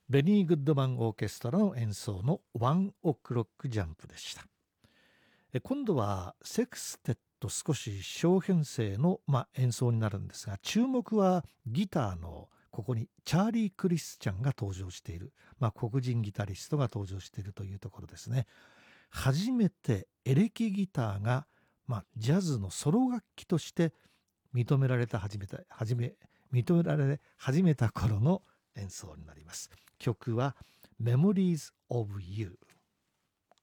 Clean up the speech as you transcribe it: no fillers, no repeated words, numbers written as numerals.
ベニー・グッドマンオーケストラの演奏のワンオクロックジャンプでした。今度はセクステッド少し小編成の、演奏になるんですが、注目はギターのここにチャーリー・クリスチャンが登場している、黒人ギタリストが登場しているというところですね。初めてエレキギターが、ジャズのソロ楽器として認められ始めた頃の演奏になります。曲は Memories of You。